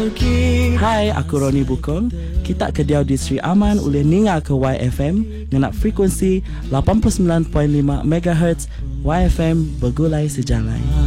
Hai, aku Roni Bukong. Kita ke Diau di Sri Aman oleh ninga ke YFM ngenak frekuensi 89.5 MHz. YFM bergulai sejalan.